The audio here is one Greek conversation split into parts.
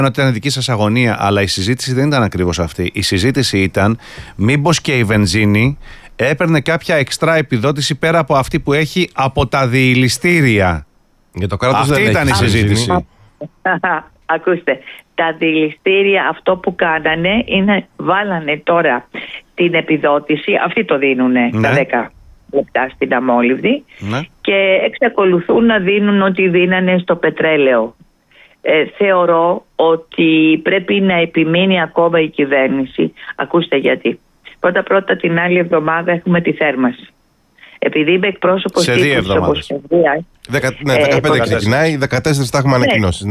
ότι ήταν δική σας αγωνία, αλλά η συζήτηση δεν ήταν ακριβώς αυτή. Η συζήτηση ήταν μήπως και η βενζίνη έπαιρνε κάποια εξτρά επιδότηση πέρα από αυτή που έχει από τα διηλιστήρια. Για το κράτος αυτή δεν ήταν η συζήτηση. Ακούστε, τα διηλιστήρια αυτό που κάνανε είναι βάλανε τώρα την επιδότηση, αυτοί το δίνουνε τα 10 λεπτά στην αμόλυβδη και εξακολουθούν να δίνουν ό,τι δίνανε στο πετρέλαιο. Θεωρώ ότι πρέπει να επιμείνει ακόμα η κυβέρνηση. Ακούστε γιατί. Πρώτα την άλλη εβδομάδα έχουμε τη θέρμαση. Επειδή είμαι εκπρόσωπος σε 2 εβδομάδες. 15 ξεκινάει, 14 τα έχουμε ανακοινώσει.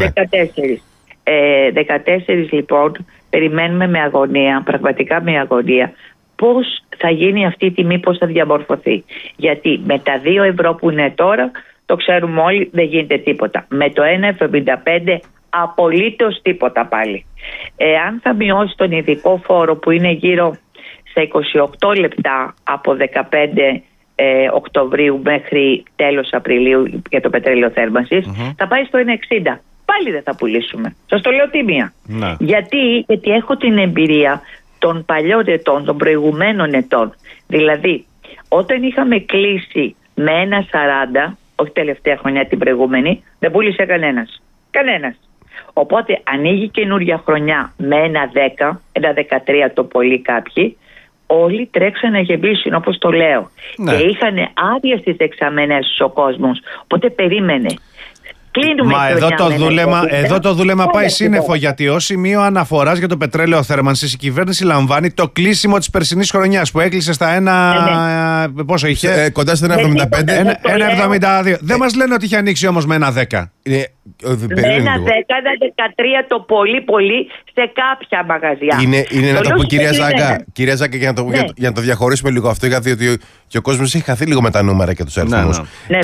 14 λοιπόν περιμένουμε με αγωνία, πραγματικά με αγωνία, πώς θα γίνει αυτή η τιμή, πώς θα διαμορφωθεί. Γιατί με τα 2 ευρώ που είναι τώρα, το ξέρουμε όλοι, δεν γίνεται τίποτα. Με το 1,75 απολύτως τίποτα πάλι. Αν θα μειώσει τον ειδικό φόρο που είναι γύρω στα 28 λεπτά από 15 Οκτωβρίου μέχρι τέλος Απριλίου για το πετρέλαιο θέρμανσης, θα πάει στο 1,60. Πάλι δεν θα πουλήσουμε. Σας το λέω τίμια. Γιατί έχω την εμπειρία των παλιών ετών, των προηγουμένων ετών. Δηλαδή, όταν είχαμε κλείσει με 1,40, όχι τελευταία χρονιά, την προηγούμενη, δεν πούλησε κανένας. Οπότε ανοίγει καινούρια χρονιά με 1,10, 1,13 το πολύ κάποιοι, όλοι τρέξαν να γεμίσουν, όπως το λέω. Και είχαν άδεια στις δεξαμενές ο κόσμος. Οπότε περίμενε. Μα εδώ το δούλεμα πάει σύννεφο, γιατί ως σημείο αναφοράς για το πετρέλαιο θέρμανσης η κυβέρνηση λαμβάνει το κλείσιμο της περσινής χρονιάς που έκλεισε στα 1. Πόσο είχε? Κοντά στα 1,75. 1,72. Δεν μας λένε ότι είχε ανοίξει όμως με 1,10. Με 1,10-1,13 το πολύ σε κάποια μαγαζιά. Είναι να το πω, κυρία Ζάκα, για να το διαχωρίσουμε λίγο αυτό, γιατί και ο κόσμος έχει χαθεί λίγο με τα νούμερα και τους αριθμούς.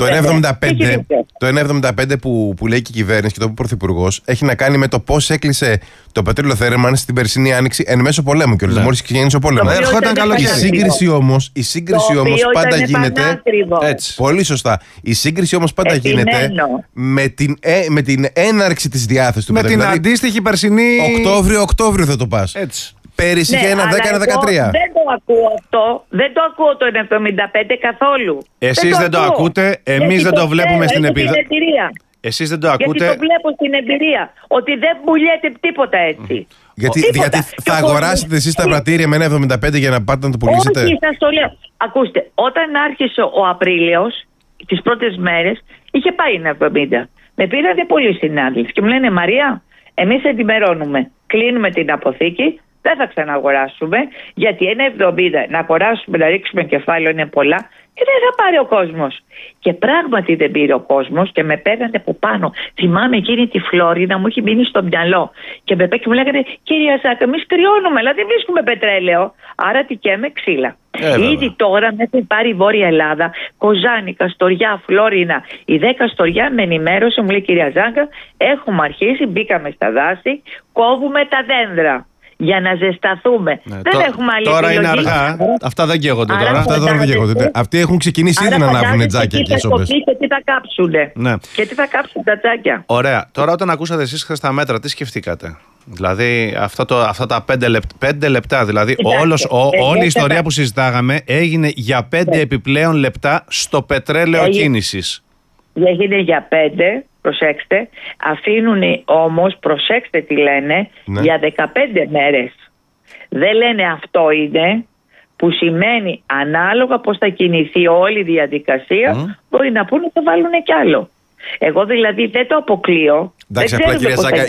Το 1,75 που λέει και η κυβέρνηση και το Πρωθυπουργός έχει να κάνει με το πώς έκλεισε το πετρέλαιο θέρμανσης στην περσινή άνοιξη εν μέσω πολέμου και μόλις ξεκίνησε ο πόλεμος. Η σύγκριση όμως πάντα γίνεται. Πολύ σωστά. Η σύγκριση όμως πάντα γίνεται με την έναρξη της διάθεσης του πετρελαίου. Με την αντίστοιχη περσινή. Οκτώβριο θα το πας. Πέρυσι είχε 1,10-1,13. Δεν το ακούω το 1,75 καθόλου. Εσείς δεν το ακούτε, εμείς δεν το βλέπουμε στην επιδότηση. Εσείς δεν το ακούτε. Γιατί το βλέπω στην εμπειρία, ότι δεν πουλιέται τίποτα έτσι. Γιατί θα αγοράσετε εσείς τα πρατήρια με 1,75 για να πάτε να το πουλήσετε? Όχι, σας το λέω. Ακούστε, όταν άρχισε ο Απρίλιος, τις πρώτες μέρες, είχε πάει 1,70. Με πήρανε πολλοί συνάδελφοι και μου λένε, Μαρία, εμείς ενημερώνουμε, κλείνουμε την αποθήκη, δεν θα ξαναγοράσουμε, γιατί 1,70 να αγοράσουμε, να ρίξουμε κεφάλαιο είναι πολλά και δεν θα πάρει ο κόσμος. Και πράγματι δεν πήρε ο κόσμος και με παίρνανε από πάνω. Θυμάμαι εκείνη τη Φλόρινα, μου έχει μείνει στο μυαλό. Και με παίρνανε και μου λέγανε, κυρία Ζάκα, εμείς κρυώνουμε, αλλά δεν βρίσκουμε πετρέλαιο. Άρα τικαίμε ξύλα. Ήδη τώρα με έχει πάρει η Βόρεια Ελλάδα, Κοζάνη, Καστοριά, Φλόρινα, οι 10 Καστοριά με ενημέρωσε, μου λέει, κυρία Ζάκα, έχουμε αρχίσει, μπήκαμε στα δάση, κόβουμε τα δέντρα. Για να ζεσταθούμε. Δεν έχουμε άλλη τώρα επιλογή. Είναι αργά. Αυτά δεν καίγονται τώρα. Αυτά τώρα δεν καίγονται. Αυτοί έχουν ξεκινήσει ήδη να ανάβουν τζάκια και σόπες. Και τι θα κάψουνε. Και τι θα κάψουν τα τζάκια. Ωραία. Τώρα όταν ακούσατε εσείς χθες τα μέτρα, τι σκεφτήκατε? Δηλαδή αυτά τα 5 λεπτά. Δηλαδή όλη η ιστορία που συζητάγαμε έγινε για 5 επιπλέον λεπτά στο πετρέλαιο κίνησης. Έγινε για 5. Προσέξτε, αφήνουν όμως, προσέξτε τι λένε, για 15 μέρες. Δεν λένε αυτό είναι, που σημαίνει ανάλογα πώς θα κινηθεί όλη η διαδικασία, μπορεί να πούνε θα βάλουν κι άλλο. Εγώ δηλαδή δεν το αποκλείω. Εντάξει, απλά κυρία Ζάκα,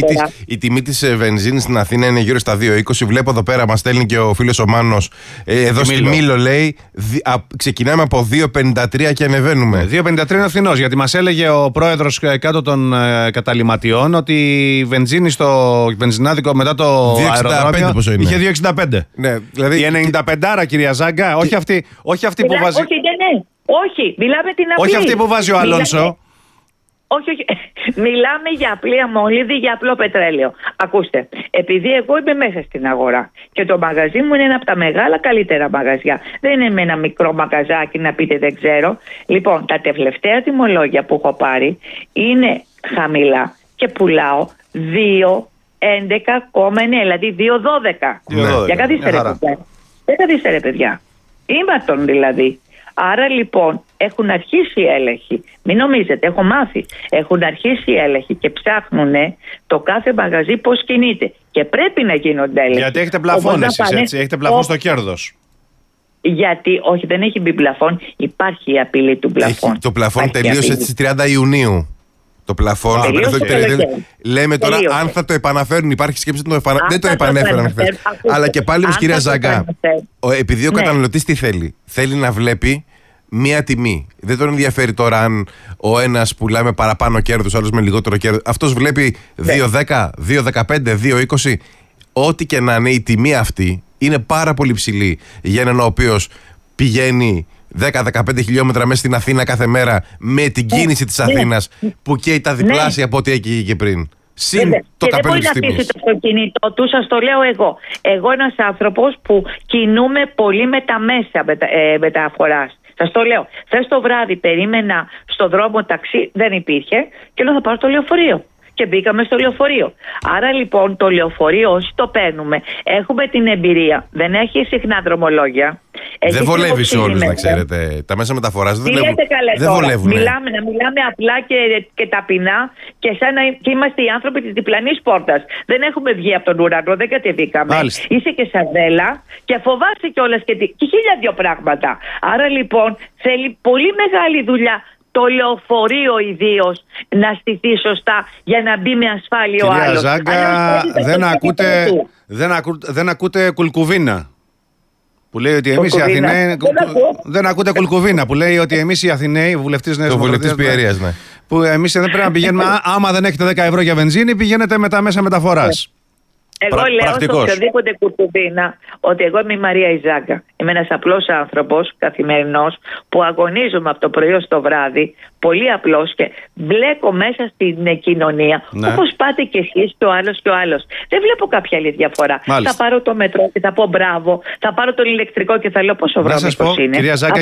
η τιμή της βενζίνης στην Αθήνα είναι γύρω στα 2,20. Βλέπω εδώ πέρα, μας στέλνει και ο φίλος ο Μάνος. Εδώ στη Μήλο λέει, ξεκινάμε από 2,53 και ανεβαίνουμε. 2,53 είναι φθηνός, γιατί μας έλεγε ο πρόεδρος κάτω των καταλυμματιών ότι η βενζίνη στο βενζινάδικο μετά το αεροδρόμιο είχε 2,65. Ναι, δηλαδή... Η 95, κυρία Ζάκα, όχι αυτή που βάζει. Όχι, μιλάμε την απλή. Όχι αυτή που βάζει ο Αλόνσο. Όχι. Μιλάμε για απλή αμόλυβδη, για απλό πετρέλαιο. Ακούστε, επειδή εγώ είμαι μέσα στην αγορά και το μαγαζί μου είναι ένα από τα μεγάλα καλύτερα μαγαζιά. Δεν είναι με ένα μικρό μαγαζάκι να πείτε δεν ξέρω. Λοιπόν, τα τελευταία τιμολόγια που έχω πάρει είναι χαμηλά και πουλάω 2 11,9, δηλαδή 2,12. Για καθίστε ρε παιδιά. Ήμαρτον δηλαδή. Άρα λοιπόν έχουν αρχίσει οι έλεγχοι. Μην νομίζετε, έχω μάθει. Έχουν αρχίσει οι έλεγχοι και ψάχνουν το κάθε μαγαζί πώς κινείται. Και πρέπει να γίνονται έλεγχοι. Γιατί έχετε πλαφόν εσείς, έτσι. Έχετε πλαφόν στο κέρδος. Γιατί, όχι, δεν έχει μπει πλαφόν. Υπάρχει η απειλή του πλαφόν. Το πλαφόν τελείωσε στις 30 Ιουνίου. Το πλαφόν. Λέμε τώρα αν θα το επαναφέρουν. Υπάρχει σκέψη ότι δεν το επανέφεραν χθες. Αλλά και πάλι όμως, κυρία Ζαγκά, επειδή ο καταναλωτής τι θέλει? Θέλει να βλέπει μία τιμή. Δεν τον ενδιαφέρει τώρα αν ο ένας πουλάει με παραπάνω κέρδος, ο άλλος με λιγότερο κέρδος. Αυτός βλέπει 2,10, 2,15, 2,20. Ό,τι και να είναι, η τιμή αυτή είναι πάρα πολύ ψηλή για έναν ο οποίος πηγαίνει 10-15 χιλιόμετρα μέσα στην Αθήνα κάθε μέρα με την κίνηση της Αθήνας που καίει τα διπλάσια από ό,τι έκαιγε και πριν. Συν το καπέλο της τιμής. Δεν μπορεί να αφήσει το αυτοκίνητο του, σας το λέω εγώ. Εγώ ένας άνθρωπος που κινούμαι πολύ με τα μέσα μεταφοράς. Σας το λέω. Χθες το βράδυ περίμενα στο δρόμο ταξί, δεν υπήρχε και λέω θα πάρω το λεωφορείο. Και μπήκαμε στο λεωφορείο. Άρα λοιπόν το λεωφορείο, όσοι το παίρνουμε, έχουμε την εμπειρία. Δεν έχει συχνά δρομολόγια. Δεν βολεύει σε όλους, να ξέρετε. Τα μέσα μεταφοράς δεν βολεύουν. Να μιλάμε απλά και ταπεινά και σαν να είμαστε οι άνθρωποι της διπλανής πόρτας. Δεν έχουμε βγει από τον ουρανό, δεν κατεβήκαμε. Μάλιστα. Είσαι και σαρδέλα και φοβάσαι κιόλας και 1002 πράγματα. Άρα λοιπόν θέλει πολύ μεγάλη δουλειά. Το λεωφορείο ιδίως να στηθεί σωστά για να μπει με ασφάλεια ο άλλος. Κυρία Ζάγκα, δεν ακούτε Κουλκουβίνα που λέει ότι εμείς οι Αθηναίοι. Δεν ακούτε Κουλκουβίνα που λέει ότι εμείς οι Αθηναίοι, βουλευτής Νέας Δημοκρατίας, ναι. που εμείς δεν πρέπει να πηγαίνουμε. Άμα δεν έχετε 10 ευρώ για βενζίνη, πηγαίνετε με τα μέσα μεταφοράς. Εγώ λέω σε οποιοδήποτε Κουρκουβίνα ότι εγώ είμαι η Μαρία Ιζάγκα. Είμαι ένας απλός άνθρωπος, καθημερινός, που αγωνίζομαι από το πρωί ως το βράδυ, πολύ απλός και μπλέκω μέσα στην κοινωνία, όπως πάτε κι εσείς και ο άλλος και ο άλλος. Δεν βλέπω κάποια άλλη διαφορά. Μάλιστα. Θα πάρω το μετρό και θα πω μπράβο, θα πάρω τον ηλεκτρικό και θα λέω πόσο βρώμικος είναι. Κυρία Ζάγκα,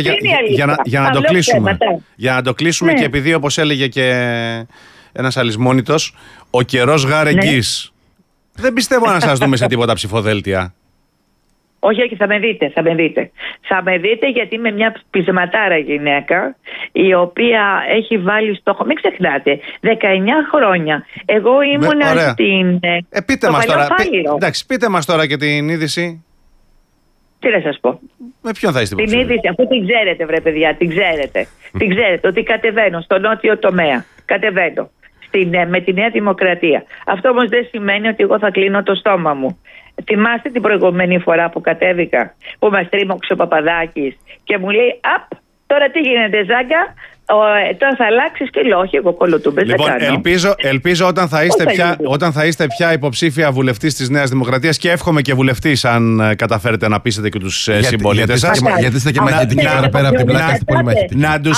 για να το κλείσουμε και επειδή όπως έλεγε και ένας αλυσμόνητος, ο καιρός γαρεγγής. Δεν πιστεύω να σας δούμε σε τίποτα ψηφοδέλτια. Όχι, θα με δείτε. Θα με δείτε γιατί είμαι μια πεισματάρα γυναίκα η οποία έχει βάλει στόχο. Μην ξεχνάτε, 19 χρόνια. Εγώ ήμουνα στην. Πείτε μας τώρα. Εντάξει, πείτε μας τώρα και την είδηση. Τι να σας πω. Με ποιον θα είστε την είδηση, αφού την ξέρετε, βρε παιδιά, την ξέρετε. Την ξέρετε ότι κατεβαίνω στο νότιο τομέα. Κατεβαίνω. Με τη Νέα Δημοκρατία. Αυτό όμως δεν σημαίνει ότι εγώ θα κλείνω το στόμα μου. Θυμάστε την προηγούμενη φορά που κατέβηκα, που μας τρίμωξε ο Παπαδάκης και μου λέει τώρα τι γίνεται Ζάγκα, τώρα θα αλλάξεις και λέω όχι, εγώ κολοτούμπες λοιπόν, δεν κάνω. ελπίζω όταν θα είστε πια υποψήφια βουλευτής της Νέας Δημοκρατίας και εύχομαι και βουλευτής αν καταφέρετε να πείσετε και τους συμπολίτες σας. Γιατί είστε και μαχητικοί τώρα πέρα από την πλάκα, είστε πολύ μαχητικοί.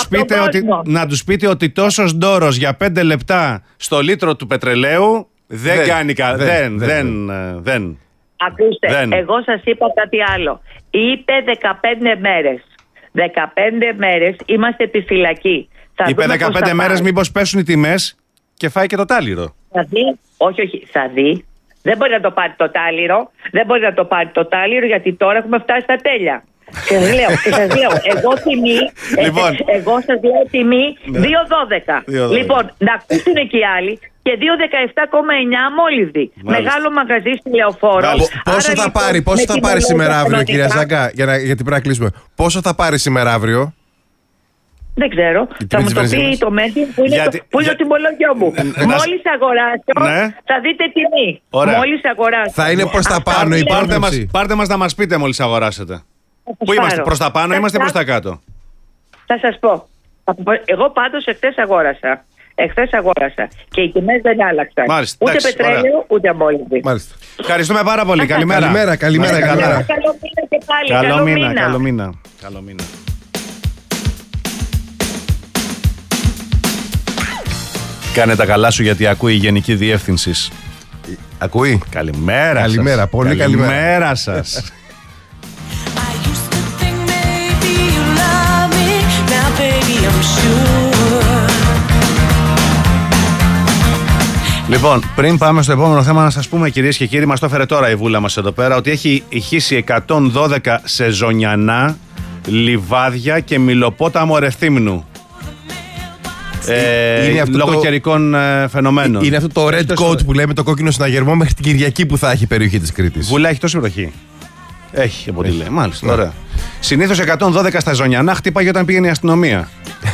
Να τους πείτε ότι τόσος ντόρος για 5 λεπτά στο λίτρο του πετρελαίου δεν κάνει καλά. Δεν. Ακούστε, εγώ σας είπα κάτι άλλο. Είπε 15 μέρες. 15 μέρες είμαστε στη φυλακή. Είπε 15 μέρες μήπως πέσουν οι τιμές και φάει και το τάλιρο. Θα δει, όχι, θα δει. Δεν μπορεί να το πάρει το τάλιρο, γιατί τώρα έχουμε φτάσει στα τέλεια. Και σας λέω, εγώ σας λέω τιμή 2,12. Λοιπόν, να ακούσουν και οι άλλοι και 2,17,9 αμόλυβδη. Μεγάλο μαγαζί στη Λεωφόρο. Πόσο θα πάρει σήμερα αύριο, κυρία Ζάγκα, γιατί πρέπει να κλείσουμε. Πόσο θα πάρει σήμερα αύριο? Δεν ξέρω. Θα μου το πει το Μέντι που είναι το τιμολόγιο μου. Μόλις αγοράσω θα δείτε τιμή. Μόλις αγοράσω. Θα είναι προς τα πάνω η υπάρτευση. Πάρτε μας να μας πείτε μόλις αγοράσετε. Πού είμαστε, προς τα πάνω, είμαστε προς τα κάτω? Θα σας πω. Εγώ πάντως εχθές αγόρασα. Και οι τιμές δεν άλλαξαν. Μάλιστα, ούτε πετρέλαιο, ούτε αμόλυβδη. Ευχαριστούμε πάρα πολύ. Καλημέρα. Καλό μήνα και πάλι. Καλό μήνα. Κάνε τα καλά σου γιατί ακούει η Γενική Διεύθυνση. Ακούει. Καλημέρα σας. Καλημέρα, πολύ καλημέρα σας. Λοιπόν, πριν πάμε στο επόμενο θέμα, να σας πούμε, κυρίες και κύριοι, μας το έφερε τώρα η Βούλα μας εδώ πέρα, ότι έχει ηχήσει 112 σεζονιανά λιβάδια και μιλοπόταμο Ρεθύμνου. Λόγω καιρικών φαινομένων. Είναι αυτό το red coat που λέμε, το κόκκινο συναγερμό, μέχρι την Κυριακή που θα έχει η περιοχή της Κρήτης. Βούλα έχει τόση βροχή? Έχει, από ό,τι λέει. Μάλιστα, ωραία. Συνήθως 112 στα ζωνιανά χτύπαγε όταν πήγαινε η αστυνομία.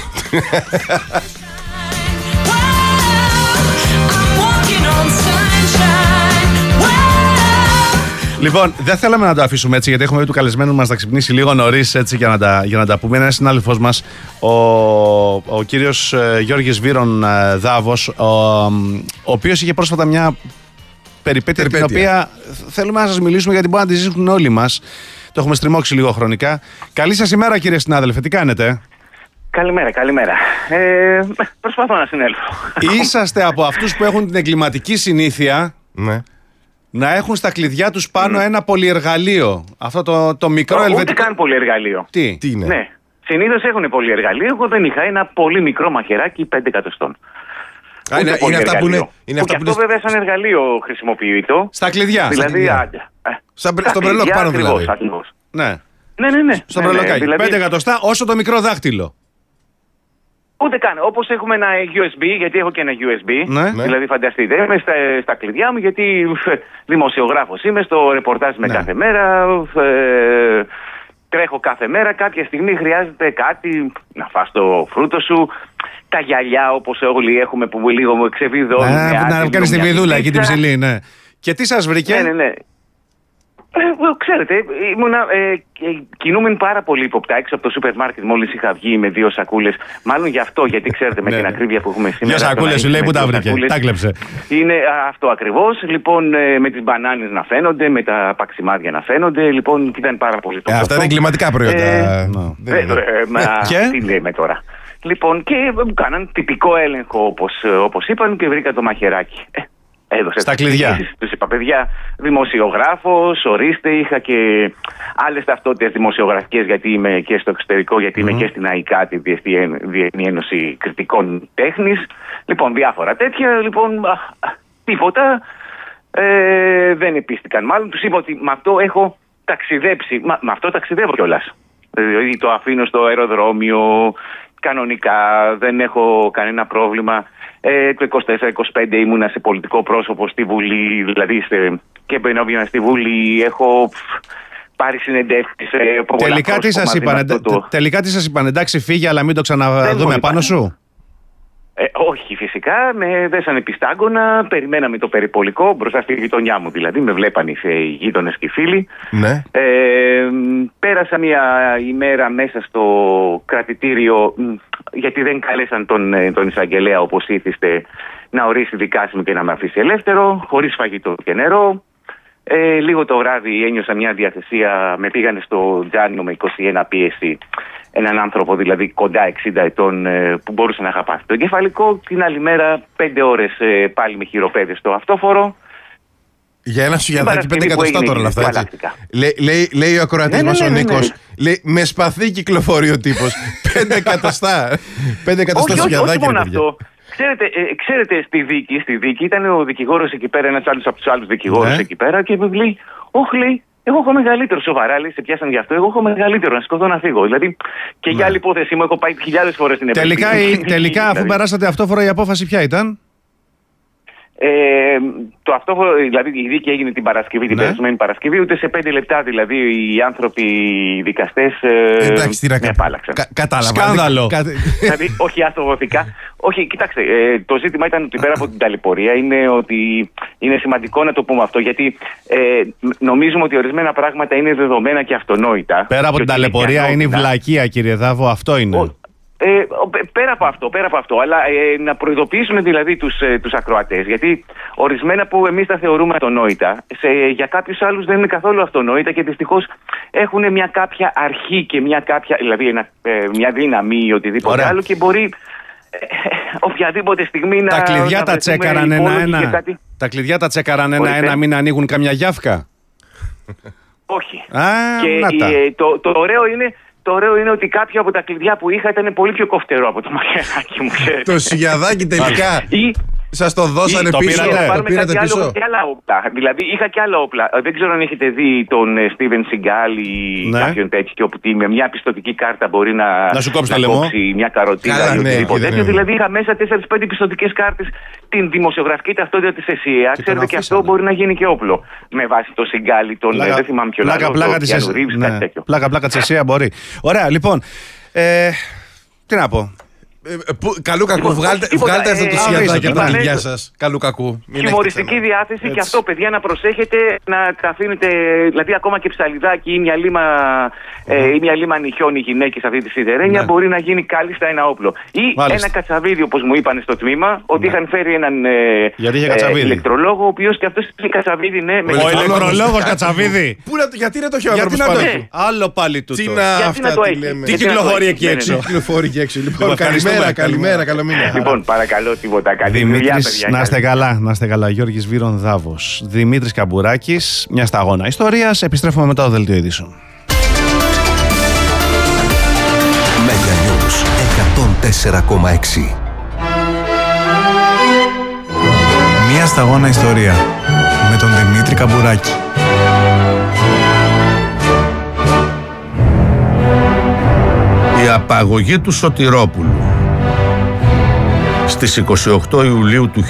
Λοιπόν, δεν θέλαμε να το αφήσουμε έτσι, γιατί έχουμε δει του καλεσμένου μας να ξυπνήσει λίγο νωρίς, έτσι, για να τα πούμε. Ένας συνάδελφός μας, ο κύριος Γιώργης Βύρον Δάβος, ο οποίος είχε πρόσφατα μια περιπέτεια την οποία θέλουμε να σας μιλήσουμε, γιατί μπορεί να τη ζήσουν όλοι μας. Το έχουμε στριμώξει λίγο χρονικά. Καλή σας ημέρα, κύριε συνάδελφε, τι κάνετε? Καλημέρα. Προσπαθώ να συνέλθω. Είσαστε από αυτούς που έχουν την εγκληματική συνήθεια να έχουν στα κλειδιά τους πάνω ένα πολυεργαλείο. Αυτό το μικρό ελβετικό. Ούτε καν πολυεργαλείο. Τι είναι? Ναι. Συνήθως έχουν πολυεργαλείο. Εγώ δεν είχα ένα πολύ μικρό μαχαιράκι 5 εκατοστών. Είναι αυτά που είναι. Και αυτό βέβαια σαν εργαλείο χρησιμοποιείται. Στα κλειδιά. Δηλαδή. Στο μπρελόκ πάνω δηλαδή. Ακριβώς. Ναι. Στο μπρελοκάκι. Δηλαδή... 5 εκατοστά όσο το μικρό δάχτυλο. Ούτε καν. Όπως έχουμε ένα USB, γιατί έχω και ένα USB. Δηλαδή, φανταστείτε, είμαι στα κλειδιά μου, γιατί δημοσιογράφος είμαι, στο ρεπορτάζ με κάθε μέρα. Τρέχω κάθε μέρα. Κάποια στιγμή χρειάζεται κάτι να φας το φρούτο σου. Τα γυαλιά, όπως όλοι έχουμε, που λίγο μου ξεβιδώνουν. Να κάνεις τη βιδούλα εκεί την ψηλή, ναι. Και τι σας βρήκε? Ναι. Ξέρετε, κινούμαι πάρα πολύ υποπτά έξω από το σούπερ μάρκετ. Μόλις είχα βγει με 2 σακούλες. Μάλλον γι' αυτό, γιατί ξέρετε, με την ακρίβεια που έχουμε σήμερα. 2 σακούλες, σου λέει που τα βρήκε. Τα κλέψε. Είναι αυτό ακριβώς. Λοιπόν, με τις μπανάνες να φαίνονται, με τα παξιμάδια να φαίνονται. Λοιπόν, ήταν πάρα πολύ το αυτά είναι εγκληματικά προϊόντα. Τι λέμε τώρα. Λοιπόν, και μου κάναν τυπικό έλεγχο, όπως είπαν, και βρήκα το μαχαιράκι. Έδωσε στα κλειδιά. Τους είπα, παιδιά, δημοσιογράφος, ορίστε, είχα και άλλες ταυτότητες δημοσιογραφικές, γιατί είμαι και στο εξωτερικό, γιατί είμαι και στην ΑΙΚΑ, τη Διεθνή Ένωση Κριτικών Τέχνης. Λοιπόν, διάφορα τέτοια. Λοιπόν, τίποτα. Δεν επίστηκαν. Μάλλον τους είπα ότι με αυτό έχω ταξιδέψει. Με αυτό ταξιδεύω κιόλας. Δηλαδή το αφήνω στο αεροδρόμιο κανονικά, δεν έχω κανένα πρόβλημα. Το 24-25 ήμουνα σε πολιτικό πρόσωπο στη Βουλή, δηλαδή και μπαινόβινα στη Βουλή, έχω πάρει συνεντεύξεις. Τελικά τι σας είπαν, εντάξει φύγε, αλλά μην το ξαναδούμε πάνω σου? Όχι, φυσικά, με δέσανε πιστάγκωνα, περιμέναμε το περιπολικό μπροστά στη γειτονιά μου, δηλαδή με βλέπανε οι γείτονες και οι φίλοι. Ναι. Πέρασα μια ημέρα μέσα στο κρατητήριο, γιατί δεν καλέσαν τον εισαγγελέα, όπως ήθιστε, να ορίσει δικάσιμο και να με αφήσει ελεύθερο, χωρίς φαγητό και νερό. Λίγο το βράδυ ένιωσα μια διαθεσία, με πήγανε στο Τζάνιο με 21 πίεση, έναν άνθρωπο δηλαδή κοντά 60 ετών, που μπορούσε να είχα πάθει το εγκεφαλικό. Την άλλη μέρα 5 ώρες πάλι με χειροπέδες στο αυτόφορο. Για ένα σουγιαδάκι 5 εκατοστά τώρα όλα αυτά, έτσι. Λέει ο ακροατής μας ο Νίκος, λέει, με σπαθί κυκλοφορεί ο τύπος. 5 εκατοστά. 5 εκατοστά σουγιαδάκι. Όχι μόνο αυτό. Ξέρετε, στη δίκη ήταν ο δικηγόρος εκεί πέρα, ένας άλλος από τους άλλους δικηγόρους εκεί πέρα, και λέει, όχι, λέει, εγώ έχω μεγαλύτερο. Σοβαρά, λέει, σε πιάσαν γι' αυτό. Εγώ έχω μεγαλύτερο, να σηκωθώ να φύγω. Δηλαδή, και για άλλη υπόθεση μου έχω πάει χιλιάδες φορές στην Ευρώπη. Τελικά, αφού περάσατε αυτόφορο, η απόφαση ποια ήταν? Το αυτόφορο, δηλαδή η δίκη έγινε την Παρασκευή, την περασμένη Παρασκευή, ούτε σε 5 λεπτά δηλαδή οι άνθρωποι, οι δικαστές με απάλλαξαν. Κατάλαβα. Σκάνδαλο. Δηλαδή, όχι αστροδοτικά. Όχι, κοιτάξτε, το ζήτημα ήταν ότι πέρα από την ταλαιπωρία είναι ότι είναι σημαντικό να το πούμε αυτό, γιατί νομίζουμε ότι ορισμένα πράγματα είναι δεδομένα και αυτονόητα. Πέρα από την ταλαιπωρία είναι η βλακεία, κύριε Δάβο, αυτό είναι. Πέρα από αυτό, αλλά να προειδοποιήσουμε δηλαδή τους ακροατές, γιατί ορισμένα που εμείς τα θεωρούμε αυτονόητα, για κάποιους άλλους δεν είναι καθόλου αυτονόητα και δυστυχώς έχουν μια κάποια αρχή και δηλαδή μια δύναμη ή οτιδήποτε άλλο, και μπορεί οποιαδήποτε στιγμή να... Τα κλειδιά τα τσέκαραν ένα-ένα. Τα κλειδιά τα τσέκαραν ένα-ένα, μην ανοίγουν καμιά γιάφκα? Όχι. Και το ωραίο είναι... Το ωραίο είναι ότι κάποιο από τα κλειδιά που είχα ήταν πολύ πιο κοφτερό από το μαχαιράκι μου, ξέρετε. Το σιγιαδάκι τελικά Σας το δώσανε πίσω. Το πήρατε πίσω. Και άλλα όπλα. Δηλαδή είχα και άλλα όπλα. Δεν ξέρω αν έχετε δει τον Steven Seagal ή κάποιον τέτοιο που με μια πιστωτική κάρτα μπορεί να σου κόψει το λαιμό, μια καροτίδα ή οτιδήποτε τέτοιο. Δηλαδή είχα μέσα 4-5 πιστωτικές κάρτες την δημοσιογραφική ταυτότητα της ΕΣΥΑ. Ξέρετε και αυτό μπορεί να γίνει και όπλο. Με βάση το Seagal, τον δεν θυμάμαι ποιον άλλο. Πλάκα της ΕΣΥΑ μπορεί. Ωραία, λοιπόν. Τι να πω. Καλού κακού, βγάλτε αυτό το σιατάκι από τα κλειδιά σας. Καλού κακού. Χιουμοριστική διάθεση και αυτό, παιδιά, να προσέχετε να τα αφήνετε. Δηλαδή, ακόμα και ψαλιδάκι ή μια λίμα νυχιών οι γυναίκες αυτή τη σιδερένια μπορεί να γίνει κάλλιστα ένα όπλο. Ή ένα κατσαβίδι, όπως μου είπαν στο τμήμα, ότι είχαν φέρει έναν ηλεκτρολόγο, ο οποίος και αυτός είναι κατσαβίδι. Ο ηλεκτρολόγος κατσαβίδι. Γιατί δεν το έχει ο άνθρωπος? Άλλο πάλι τούτο. Τι κυκλοφορεί εκεί έξω? Καλημέρα, καλό μήνα. Λοιπόν, παρακαλώ, τίποτα. Καλή Δημήτρης, να είστε καλά. Γιώργης Βύρον Δάβος. Δημήτρης Καμπουράκης, μια σταγόνα ιστορίας. Επιστρέφουμε μετά το δελτίο ειδήσεων. Mega News 104,6. Μια σταγόνα ιστορία με τον Δημήτρη Καμπουράκη. Η απαγωγή του Σωτηρόπουλου. Στις 28 Ιουλίου του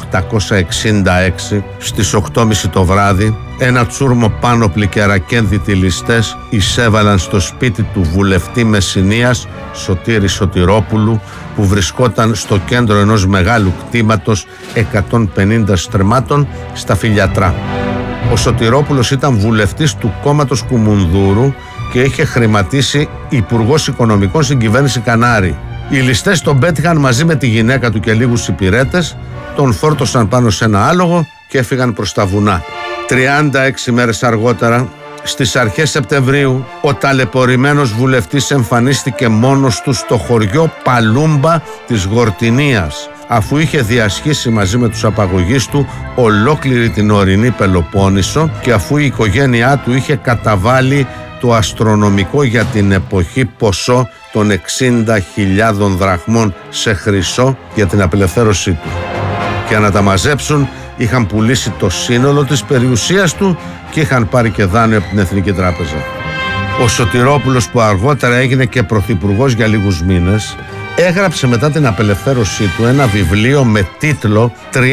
1866, στις 8.30 το βράδυ, ένα τσούρμο πάνωπλοι και αρακένδυτοι ληστές εισέβαλαν στο σπίτι του βουλευτή Μεσσηνίας, Σωτήρη Σωτηρόπουλου, που βρισκόταν στο κέντρο ενός μεγάλου κτήματος 150 στρεμμάτων στα Φιλιατρά. Ο Σωτηρόπουλος ήταν βουλευτής του κόμματος Κουμουνδούρου και είχε χρηματίσει υπουργός οικονομικών στην κυβέρνηση Κανάρη. Οι ληστές τον πέτυχαν μαζί με τη γυναίκα του και λίγους υπηρέτες, τον φόρτωσαν πάνω σε ένα άλογο και έφυγαν προς τα βουνά. 36 μέρες αργότερα, στις αρχές Σεπτεμβρίου, ο ταλαιπωρημένος βουλευτής εμφανίστηκε μόνος του στο χωριό Παλούμπα της Γορτινίας, αφού είχε διασχίσει μαζί με τους απαγωγείς του ολόκληρη την ορεινή Πελοπόννησο και αφού η οικογένειά του είχε καταβάλει το αστρονομικό για την εποχή ποσό των 60.000 δραχμών σε χρυσό για την απελευθέρωσή του. Για να τα μαζέψουν είχαν πουλήσει το σύνολο της περιουσίας του και είχαν πάρει και δάνειο από την Εθνική Τράπεζα. Ο Σωτηρόπουλος, που αργότερα έγινε και πρωθυπουργός για λίγους μήνες, έγραψε μετά την απελευθέρωσή του ένα βιβλίο με τίτλο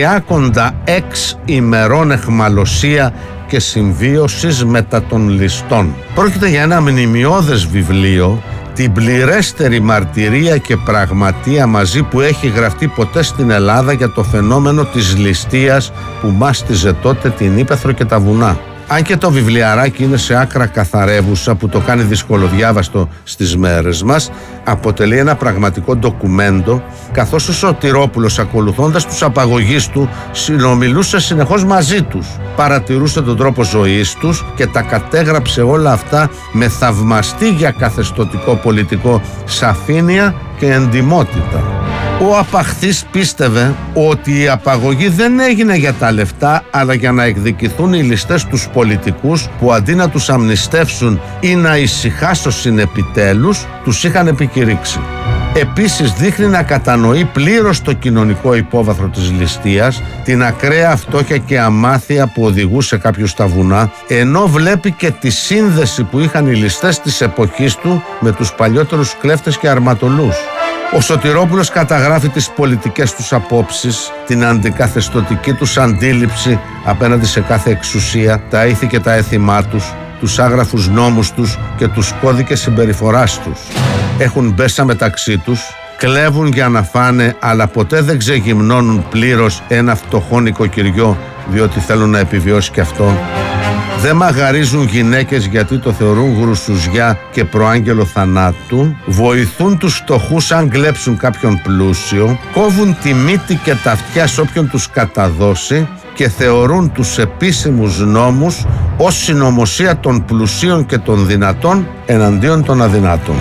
«306 ημερών εχμαλωσία και συμβίωσης μετά των ληστών». Πρόκειται για ένα μνημιώδες βιβλίο, την πληρέστερη μαρτυρία και πραγματεία μαζί που έχει γραφτεί ποτέ στην Ελλάδα για το φαινόμενο της ληστείας που μάστιζε τότε την Ύπαιθρο και τα βουνά. Αν και το βιβλιαράκι είναι σε άκρα καθαρεύουσα, που το κάνει δυσκολοδιάβαστο στις μέρες μας, αποτελεί ένα πραγματικό ντοκουμέντο, καθώς ο Σωτηρόπουλος, ακολουθώντας τους απαγωγείς του, συνομιλούσε συνεχώς μαζί τους, παρατηρούσε τον τρόπο ζωής τους και τα κατέγραψε όλα αυτά με θαυμαστή για καθεστωτικό πολιτικό σαφήνεια και εντιμότητα. Ο απαχθής πίστευε ότι η απαγωγή δεν έγινε για τα λεφτά, αλλά για να εκδικηθούν οι ληστές τους πολιτικούς που αντί να τους αμνηστεύσουν ή να ησυχάσωσιν επιτέλους, τους είχαν επικηρύξει. Επίσης δείχνει να κατανοεί πλήρως το κοινωνικό υπόβαθρο της ληστείας, την ακραία φτώχεια και αμάθεια που οδηγούσε κάποιους στα βουνά, ενώ βλέπει και τη σύνδεση που είχαν οι ληστές της εποχής του με τους παλιότερους κλέφτες και αρματολούς. Ο Σωτηρόπουλος καταγράφει τις πολιτικές τους απόψεις, την αντικαθεστωτική τους αντίληψη απέναντι σε κάθε εξουσία, τα ήθη και τα έθιμά τους, τους άγραφους νόμους τους και τους κώδικες συμπεριφοράς τους. Έχουν μπέσα μεταξύ τους, κλέβουν για να φάνε, αλλά ποτέ δεν ξεγυμνώνουν πλήρως ένα φτωχό νοικοκυριό, διότι θέλουν να επιβιώσει και αυτό. Δεν μαγαρίζουν γυναίκες γιατί το θεωρούν γρουσουζιά και προάγγελο θανάτου. Βοηθούν τους φτωχούς αν κλέψουν κάποιον πλούσιο. Κόβουν τη μύτη και τα αυτιά σε όποιον τους καταδώσει και θεωρούν τους επίσημους νόμους ως συνωμοσία των πλουσίων και των δυνατών εναντίον των αδυνάτων.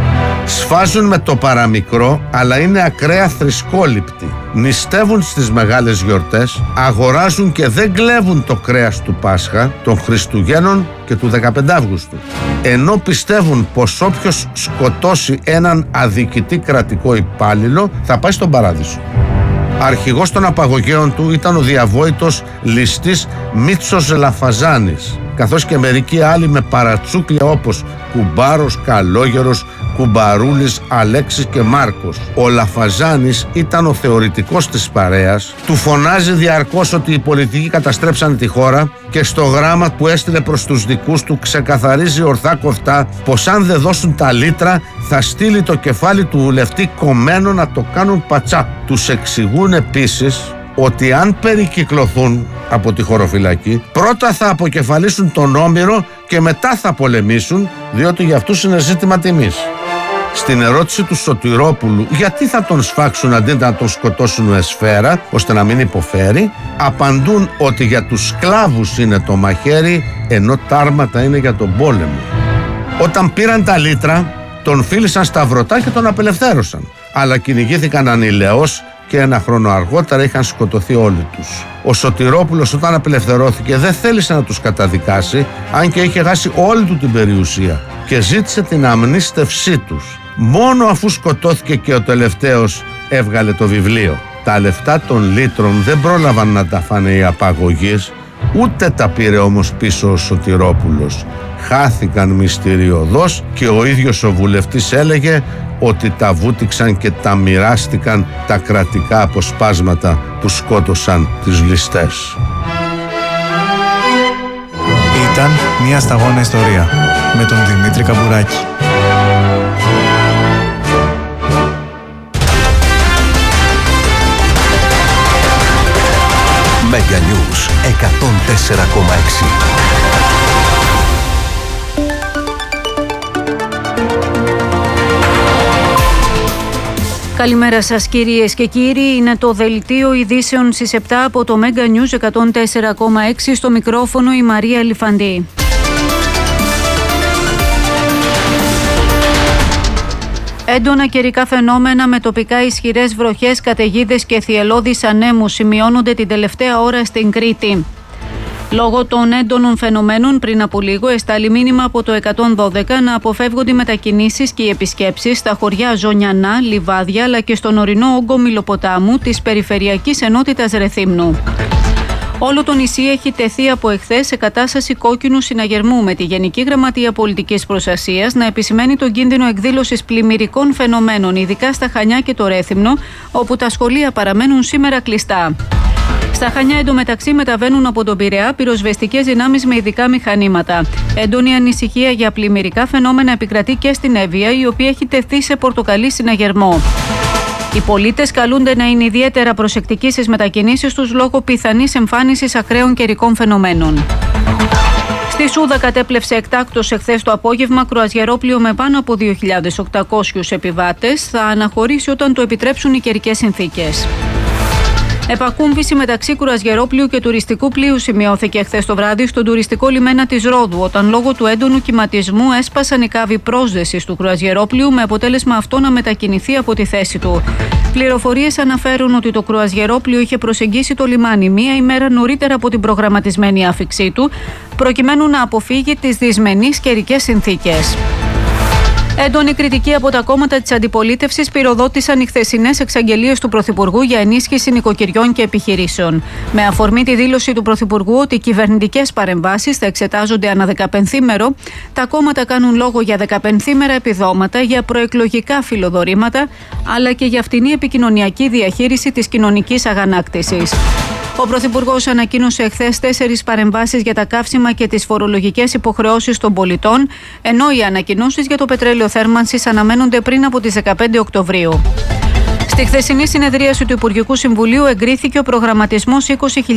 Σφάζουν με το παραμικρό, αλλά είναι ακραία θρησκόληπτοι. Νηστεύουν στις μεγάλες γιορτές, αγοράζουν και δεν κλέβουν το κρέας του Πάσχα, των Χριστουγέννων και του 15 Αύγουστου. Ενώ πιστεύουν πως όποιος σκοτώσει έναν αδικητή κρατικό υπάλληλο θα πάει στον παράδεισο. Αρχηγός των απαγωγέων του ήταν ο διαβόητος ληστής Μίτσος Λαφαζάνης, καθώς και μερικοί άλλοι με παρατσούκλια όπως Κουμπάρος, Καλόγερος, Κουμπαρούλης, Αλέξης και Μάρκος. Ο Λαφαζάνης ήταν ο θεωρητικός της παρέας, του φωνάζει διαρκώς ότι οι πολιτικοί καταστρέψαν τη χώρα και στο γράμμα που έστειλε προς τους δικούς του ξεκαθαρίζει ορθά κοφτά πως αν δεν δώσουν τα λίτρα θα στείλει το κεφάλι του βουλευτή κομμένο να το κάνουν πατσά. Τους εξηγούν επίσης ότι αν περικυκλωθούν από τη χωροφυλακή, πρώτα θα αποκεφαλίσουν τον Όμηρο και μετά θα πολεμήσουν, διότι για αυτούς είναι ζήτημα τιμής. Στην ερώτηση του Σωτηρόπουλου γιατί θα τον σφάξουν αντί να τον σκοτώσουν με σφαίρα ώστε να μην υποφέρει, απαντούν ότι για τους σκλάβους είναι το μαχαίρι ενώ τα άρματα είναι για τον πόλεμο. Όταν πήραν τα λίτρα τον φίλησαν στα βρωτά και τον απελευθέρωσαν, αλλά κυνηγήθηκαν ανηλαιώς και ένα χρόνο αργότερα είχαν σκοτωθεί όλοι τους. Ο Σωτηρόπουλος όταν απελευθερώθηκε δεν θέλησε να τους καταδικάσει, αν και είχε χάσει όλη του την περιουσία, και ζήτησε την αμνίστευσή τους. Μόνο αφού σκοτώθηκε και ο τελευταίος έβγαλε το βιβλίο. Τα λεφτά των λίτρων δεν πρόλαβαν να τα φάνε οι απαγωγείς, ούτε τα πήρε όμως πίσω ο Σωτηρόπουλος. Χάθηκαν μυστηριωδώς και ο ίδιος ο βουλευτής έλεγε ότι τα βούτυξαν και τα μοιράστηκαν τα κρατικά αποσπάσματα που σκότωσαν τις ληστές. Ήταν μια σταγόνα ιστορία με τον Δημήτρη Καμπουράκη. Mega News 104,6. Καλημέρα σας κυρίες και κύριοι, είναι το δελτίο ειδήσεων στις 7 από το Mega News 104,6, στο μικρόφωνο η Μαρία Λιφαντή. Έντονα καιρικά φαινόμενα με τοπικά ισχυρές βροχές, καταιγίδες και θυελλώδεις ανέμους σημειώνονται την τελευταία ώρα στην Κρήτη. Λόγω των έντονων φαινομένων, πριν από λίγο εστάλει μήνυμα από το 112 να αποφεύγονται οι μετακινήσεις και οι επισκέψεις στα χωριά Ζωνιανά, Λιβάδια αλλά και στον ορεινό όγκο Μυλοποτάμου της Περιφερειακής Ενότητας Ρεθύμνου. Όλο το νησί έχει τεθεί από εχθές σε κατάσταση κόκκινου συναγερμού, με τη Γενική Γραμματεία Πολιτικής Προστασίας να επισημαίνει τον κίνδυνο εκδήλωσης πλημμυρικών φαινομένων, ειδικά στα Χανιά και το Ρέθυμνο, όπου τα σχολεία παραμένουν σήμερα κλειστά. Στα Χανιά εντωμεταξύ μεταβαίνουν από τον Πειραιά πυροσβεστικές δυνάμεις με ειδικά μηχανήματα. Έντονη ανησυχία για πλημμυρικά φαινόμενα επικρατεί και στην Εύβοια, η οποία έχει τεθεί σε πορτοκαλί συναγερμό. Οι πολίτες καλούνται να είναι ιδιαίτερα προσεκτικοί στις μετακινήσεις τους λόγω πιθανής εμφάνισης ακραίων καιρικών φαινομένων. Στη Σούδα κατέπλευσε εκτάκτως εχθές το απόγευμα κρουαζιερόπλοιο με πάνω από 2.800 επιβάτες. Θα αναχωρήσει όταν το επιτρέψουν οι καιρικές συνθήκες. Επακούμβηση μεταξύ κρουαζιερόπλοιου και τουριστικού πλοίου σημειώθηκε χθες το βράδυ στον τουριστικό λιμένα της Ρόδου, όταν λόγω του έντονου κυματισμού έσπασαν οι κάβοι πρόσδεσης του κρουαζιερόπλοιου, με αποτέλεσμα αυτό να μετακινηθεί από τη θέση του. Πληροφορίες αναφέρουν ότι το κρουαζιερόπλοιο είχε προσεγγίσει το λιμάνι μία ημέρα νωρίτερα από την προγραμματισμένη άφιξή του, προκειμένου να αποφύγει τις δυσμενείς καιρικές συνθήκες. Έντονη κριτική από τα κόμματα της αντιπολίτευσης πυροδότησαν οι χθεσινές εξαγγελίες του Πρωθυπουργού για ενίσχυση νοικοκυριών και επιχειρήσεων. Με αφορμή τη δήλωση του Πρωθυπουργού ότι οι κυβερνητικές παρεμβάσεις θα εξετάζονται ανά 15ήμερο, τα κόμματα κάνουν λόγο για 15ήμερα επιδόματα, για προεκλογικά φιλοδορήματα, αλλά και για φτηνή επικοινωνιακή διαχείριση της κοινωνικής αγανάκτησης. Ο Πρωθυπουργός ανακοίνωσε εχθές 4 παρεμβάσεις για τα καύσιμα και τις φορολογικές υποχρεώσεις των πολιτών, ενώ οι ανακοινώσεις για το πετρέλαιο θέρμανσης αναμένονται πριν από τις 15 Οκτωβρίου. Στη χθεσινή συνεδρίαση του Υπουργικού Συμβουλίου εγκρίθηκε ο προγραμματισμός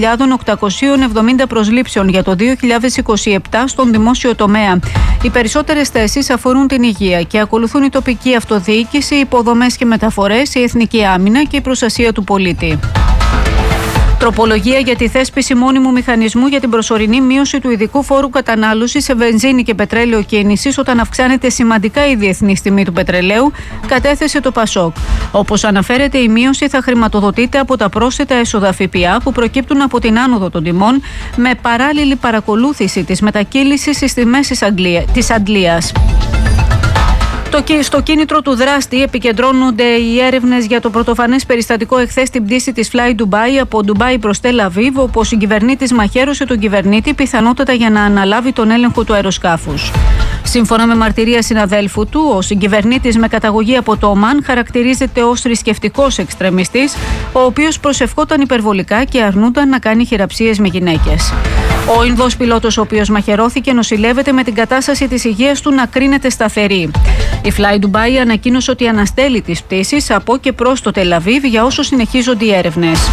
20.870 προσλήψεων για το 2027 στον δημόσιο τομέα. Οι περισσότερες θέσεις αφορούν την υγεία και ακολουθούν η τοπική αυτοδιοίκηση, υποδομές και μεταφορές, η εθνική άμυνα και η προστασία του πολίτη. Τροπολογία για τη θέσπιση μόνιμου μηχανισμού για την προσωρινή μείωση του ειδικού φόρου κατανάλωσης σε βενζίνη και πετρέλαιο κίνησης όταν αυξάνεται σημαντικά η διεθνής τιμή του πετρελαίου, κατέθεσε το ΠΑΣΟΚ. Όπως αναφέρεται, η μείωση θα χρηματοδοτείται από τα πρόσθετα έσοδα ΦΠΑ που προκύπτουν από την άνοδο των τιμών, με παράλληλη παρακολούθηση της μετακύλησης στις τιμές της αντλίας. Στο κίνητρο του δράστη επικεντρώνονται οι έρευνες για το πρωτοφανές περιστατικό εχθές στην πτήση της Fly Dubai από Ντουμπάι προς Τελ Αβίβ, όπου ο συγκυβερνήτης μαχαίρωσε τον κυβερνήτη, πιθανότατα για να αναλάβει τον έλεγχο του αεροσκάφους. Σύμφωνα με μαρτυρία συναδέλφου του, ο συγκυβερνήτης με καταγωγή από το Ομάν χαρακτηρίζεται ως θρησκευτικός εξτρεμιστής, ο οποίος προσευχόταν υπερβολικά και αρνούνταν να κάνει χειραψίες με γυναίκες. Ο Ινδός πιλότος, ο οποίος μαχαιρώθηκε, νοσηλεύεται με την κατάσταση της υγείας του να κρίνεται σταθερή. Η Fly Dubai ανακοίνωσε ότι αναστέλει τις πτήσεις από και προς το Τελ Αβίβ για όσο συνεχίζονται οι έρευνες.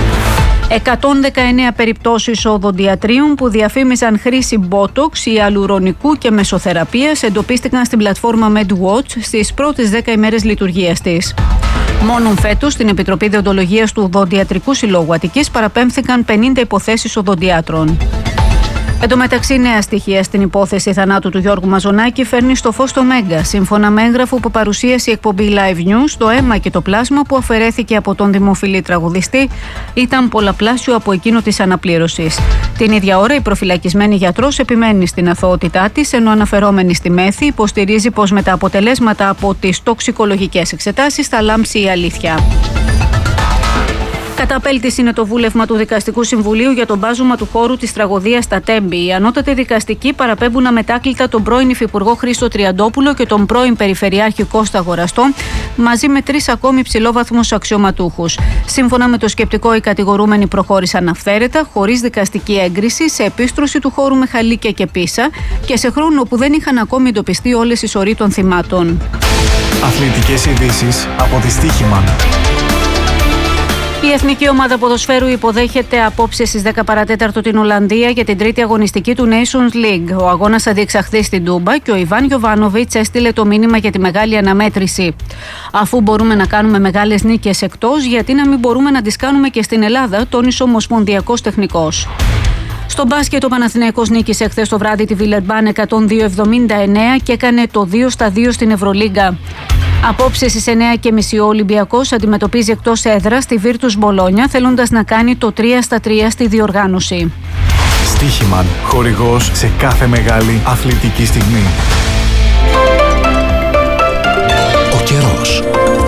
119 περιπτώσεις οδοντιατρίων που διαφήμιζαν χρήση μπότοξ, ιαλουρονικού και μεσοθεραπείας εντοπίστηκαν στην πλατφόρμα MedWatch στις πρώτες 10 ημέρες λειτουργίας της. Μόνον φέτος, στην Επιτροπή Δεοντολογίας του Οδοντιατρικού Συλλόγου Αττικής παραπέμφθηκαν 50 υποθέσεις οδοντιάτρων. Εν τω μεταξύ, νέα στοιχεία στην υπόθεση θανάτου του Γιώργου Μαζονάκη φέρνει στο φως το Μέγκα. Σύμφωνα με έγγραφο που παρουσίασε η εκπομπή Live News, το αίμα και το πλάσμα που αφαιρέθηκε από τον δημοφιλή τραγουδιστή ήταν πολλαπλάσιο από εκείνο της αναπλήρωσης. Την ίδια ώρα, η προφυλακισμένη γιατρός επιμένει στην αθωότητά της, ενώ αναφερόμενη στη Μέθη υποστηρίζει πως με τα αποτελέσματα από τις τοξικολογικές εξετάσεις θα λάμψει η αλήθεια. Καταπέλτης είναι το βούλευμα του Δικαστικού Συμβουλίου για το μπάζωμα του χώρου της τραγωδίας στα Τέμπη. Οι ανώτατοι δικαστικοί παραπέμπουν αμετάκλητα τον πρώην Υφυπουργό Χρήστο Τριαντόπουλο και τον πρώην Περιφερειάρχη Κώστα Αγοραστό, μαζί με 3 ακόμη υψηλόβαθμους αξιωματούχους. Σύμφωνα με το σκεπτικό, οι κατηγορούμενοι προχώρησαν αυθαίρετα, χωρίς δικαστική έγκριση, σε επίστρωση του χώρου με χαλίκια και πίσα και σε χρόνο που δεν είχαν ακόμη εντοπιστεί όλες οι σωροί των θυμάτων. Αθλητικές ειδήσεις από τη Στοίχημαν. Η Εθνική Ομάδα Ποδοσφαίρου υποδέχεται απόψε στις 10 παρατέταρτο την Ολλανδία για την τρίτη αγωνιστική του Nations League. Ο αγώνας θα διεξαχθεί στην Τούμπα και ο Ιβάν Γιοβάνοβιτς έστειλε το μήνυμα για τη μεγάλη αναμέτρηση. Αφού μπορούμε να κάνουμε μεγάλες νίκες εκτός, γιατί να μην μπορούμε να τις κάνουμε και στην Ελλάδα, τόνισε ο Ομοσπονδιακός Τεχνικός. Στο μπάσκετ, ο Παναθηναϊκός νίκησε χθες το βράδυ τη Βιλερμπάν 102-79 και έκανε το 2-2 στην Ευρωλίγκα. Απόψε στις 9:30 ο Ολυμπιακός αντιμετωπίζει εκτός έδρας τη Βίρτους Μπολόνια, θέλοντας να κάνει το 3-3 στη διοργάνωση. Στοίχημαν, χορηγός σε κάθε μεγάλη αθλητική στιγμή. Ο καιρός.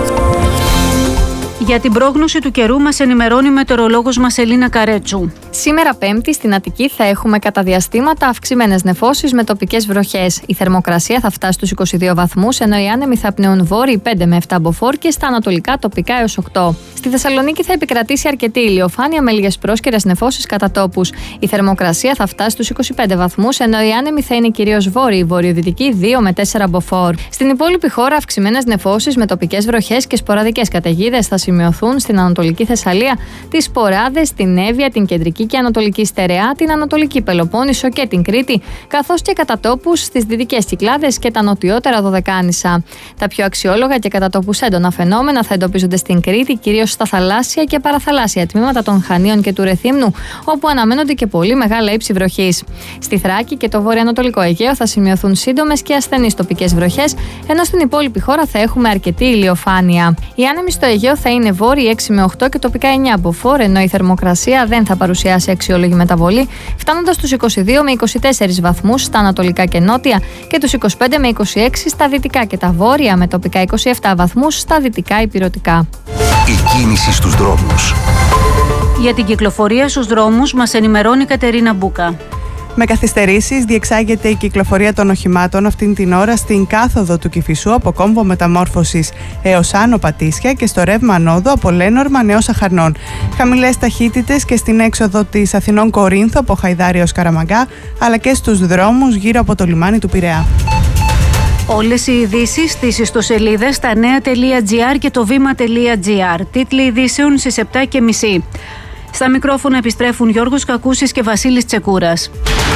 Για την πρόγνωση του καιρού μας ενημερώνει η μετεωρολόγος μας Ελίνα Καρέτσου. Σήμερα Πέμπτη στην Αττική θα έχουμε κατά διαστήματα αυξημένες νεφώσεις με τοπικές βροχές. Η θερμοκρασία θα φτάσει στους 22 βαθμούς, ενώ οι άνεμοι θα πνέουν βόρειοι 5 με 7 μποφόρ και στα ανατολικά τοπικά έως 8. Στη Θεσσαλονίκη θα επικρατήσει αρκετή ηλιοφάνεια με λίγες πρόσκαιρες νεφώσεις κατά τόπους. Η θερμοκρασία θα φτάσει στους 25 βαθμούς, ενώ οι άνεμοι θα είναι κυρίως βόρειοι, βορειοδυτικοί 2 με 4 μποφόρ. Στην υπόλοιπη χώρα αυξημένες νεφώσεις με τοπικές βροχές και σποραδικές καταιγίδες θα σημειωθούν στην Ανατολική Θεσσαλία, τις Σποράδες, την Εύβοια, την Κεντρική και Ανατολική Στερεά, την Ανατολική Πελοπόννησο και την Κρήτη, καθώς και κατά τόπους στις Δυτικές Κυκλάδες και τα νοτιότερα Δωδεκάνησα. Τα πιο αξιόλογα και κατά τόπους έντονα φαινόμενα θα εντοπίζονται στην Κρήτη, κυρίως στα θαλάσσια και παραθαλάσσια τμήματα των Χανίων και του Ρεθύμνου, όπου αναμένονται και πολύ μεγάλα ύψη βροχής. Στη Θράκη και το βορειοανατολικό Αιγαίο θα σημειωθούν σύντομες και ασθενείς τοπικές βροχές, ενώ στην υπόλοιπη χώρα θα έχουμε αρκετή ηλιοφάνεια. Οι άνεμοι στο Αιγαίο θα είναι βόρειοι 6 με 8 και τοπικά 9 μποφόρ, ενώ η θερμοκρασία δεν θα παρουσιάσει αξιόλογη μεταβολή, φτάνοντας στους 22 με 24 βαθμούς στα ανατολικά και νότια και τους 25 με 26 στα δυτικά και τα βόρεια, με τοπικά 27 βαθμούς στα δυτικά ηπειρωτικά. Η κίνηση στους δρόμους. Για την κυκλοφορία στους δρόμους μας ενημερώνει η Κατερίνα Μπούκα. Με καθυστερήσεις διεξάγεται η κυκλοφορία των οχημάτων αυτήν την ώρα στην κάθοδο του Κηφισού από Κόμβο Μεταμόρφωσης έως Άνω Πατήσια και στο ρεύμα ανόδου από Λέnorμα έως Αχαρνών. Χαμηλές ταχύτητες και στην έξοδο της Αθηνών Κορίνθου από Χαϊδάρη έως Καραμαγκά, αλλά και στους δρόμους γύρω από το λιμάνι του Πειραιά. Όλες οι ειδήσεις στις ιστοσελίδες στα νέα.gr και το βήμα.gr. Τίτλοι ειδήσεων στις 7:30. Στα μικρόφωνα επιστρέφουν Γιώργος Κακούσης και Βασίλης Τσεκούρας.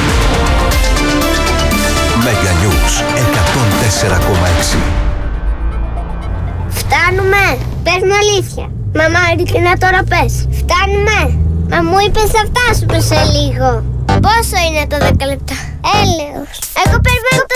Μέγα Νιούς 104,6. Φτάνουμε! Πες μου αλήθεια. Μαμά, ειλικρινά τώρα πες. Φτάνουμε! Μα μου είπες θα φτάσουμε σε λίγο. Πόσο είναι το 10 λεπτά? Έλεος. Εγώ περιμένω το